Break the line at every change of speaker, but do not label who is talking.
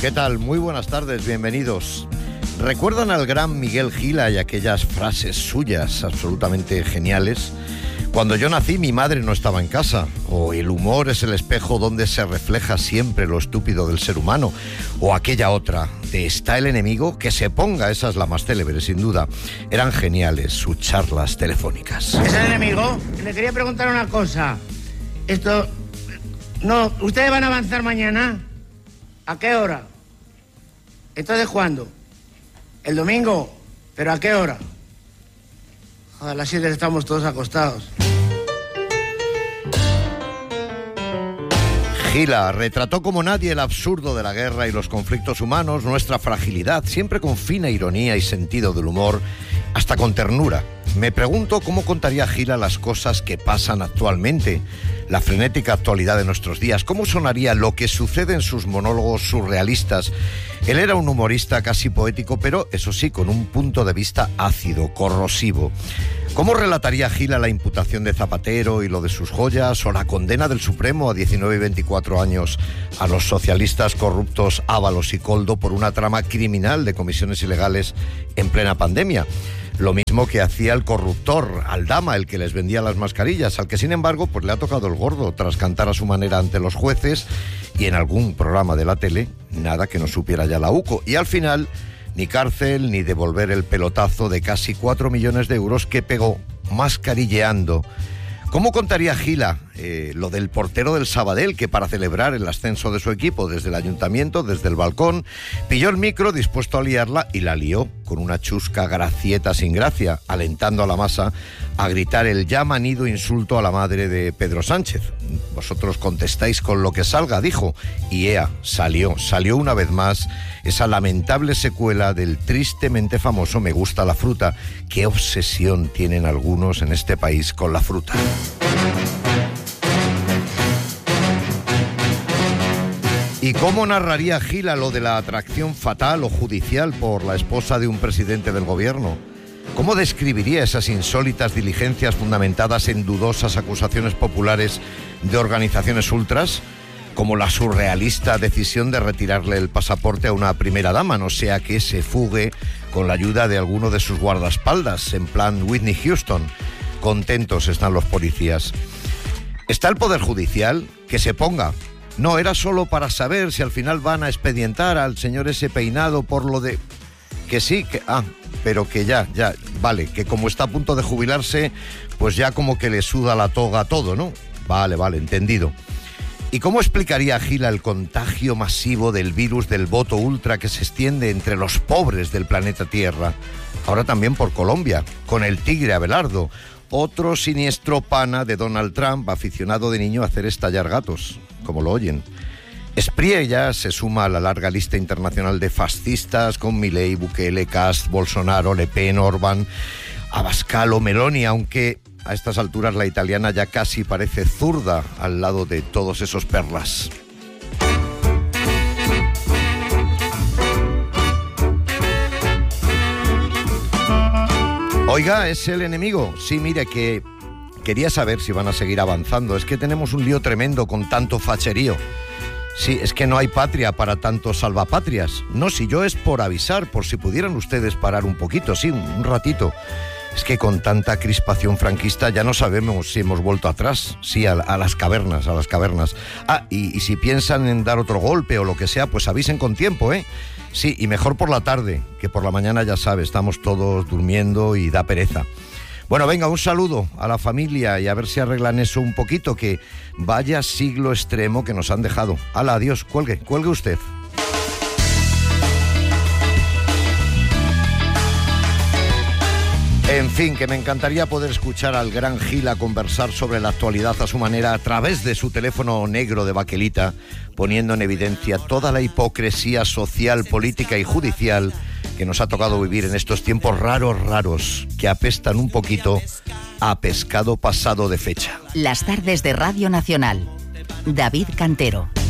¿Qué tal? Muy buenas tardes, bienvenidos. ¿Recuerdan al gran Miguel Gila y aquellas frases suyas absolutamente geniales? Cuando yo nací, mi madre no estaba en casa. O el humor es el espejo donde se refleja siempre lo estúpido del ser humano. O aquella otra, de está el enemigo, que se ponga. Esa es la más célebre, sin duda. Eran geniales sus charlas telefónicas.
¿Es el enemigo? Le quería preguntar una cosa. No, ¿ustedes van a avanzar mañana? ¿A qué hora? ¿Entonces cuándo? ¿El domingo? ¿Pero a qué hora? A las 7 estamos todos acostados.
Gila retrató como nadie el absurdo de la guerra y los conflictos humanos, nuestra fragilidad, siempre con fina ironía y sentido del humor, hasta con ternura. Me pregunto cómo contaría Gila las cosas que pasan actualmente, la frenética actualidad de nuestros días, cómo sonaría lo que sucede en sus monólogos surrealistas. Él era un humorista casi poético, pero eso sí, con un punto de vista ácido, corrosivo. ¿Cómo relataría Gila la imputación de Zapatero y lo de sus joyas, o la condena del Supremo a 19 y 24 años a los socialistas corruptos Ábalos y Koldo por una trama criminal de comisiones ilegales en plena pandemia? Lo mismo que hacía el corruptor Aldama, el que les vendía las mascarillas, al que sin embargo pues le ha tocado el gordo tras cantar a su manera ante los jueces y en algún programa de la tele, nada que no supiera ya la UCO. Y al final, ni cárcel ni devolver el pelotazo de casi 4 millones de euros que pegó mascarilleando. ¿Cómo contaría Gila lo del portero del Sabadell, que para celebrar el ascenso de su equipo desde el ayuntamiento, desde el balcón, pilló el micro dispuesto a liarla y la lió con una chusca gracieta sin gracia, alentando a la masa a gritar el ya manido insulto a la madre de Pedro Sánchez? Vosotros contestáis con lo que salga, dijo, y ea, salió una vez más esa lamentable secuela del tristemente famoso Me gusta la fruta. Qué obsesión tienen algunos en este país con la fruta. ¿Y cómo narraría Gila lo de la atracción fatal o judicial por la esposa de un presidente del gobierno? ¿Cómo describiría esas insólitas diligencias fundamentadas en dudosas acusaciones populares de organizaciones ultras? Como la surrealista decisión de retirarle el pasaporte a una primera dama, no sea que se fugue con la ayuda de alguno de sus guardaespaldas, en plan Whitney Houston. Contentos están los policías. ¿Está el Poder Judicial? Que se ponga. No, era solo para saber si al final van a expedientar al señor ese peinado por lo de... Que sí, que... pero que ya, vale, que como está a punto de jubilarse, pues ya como que le suda la toga todo, ¿no? Vale, entendido. ¿Y cómo explicaría Gila el contagio masivo del virus del voto ultra que se extiende entre los pobres del planeta Tierra? Ahora también por Colombia, con el tigre Abelardo, otro siniestro pana de Donald Trump, aficionado de niño a hacer estallar gatos, como lo oyen. Espriella se suma a la larga lista internacional de fascistas con Milei, Bukele, Kast, Bolsonaro, Le Pen, Orbán, Abascal o Meloni, aunque a estas alturas la italiana ya casi parece zurda al lado de todos esos perlas. Oiga, ¿es el enemigo? Sí, mire, que quería saber si van a seguir avanzando. Es que tenemos un lío tremendo con tanto facherío. Sí, es que no hay patria para tantos salvapatrias. No, si yo es por avisar, por si pudieran ustedes parar un poquito, sí, un ratito. Es que con tanta crispación franquista ya no sabemos si hemos vuelto atrás. Sí, a las cavernas, y si piensan en dar otro golpe o lo que sea, pues avisen con tiempo, ¿eh? Sí, y mejor por la tarde, que por la mañana ya sabe, estamos todos durmiendo y da pereza. Bueno, venga, un saludo a la familia y a ver si arreglan eso un poquito, que vaya siglo extremo que nos han dejado. Hala, adiós, cuelgue usted. En fin, que me encantaría poder escuchar al gran Gila conversar sobre la actualidad a su manera a través de su teléfono negro de baquelita, poniendo en evidencia toda la hipocresía social, política y judicial que nos ha tocado vivir en estos tiempos raros, que apestan un poquito a pescado pasado de fecha.
Las tardes de Radio Nacional. David Cantero.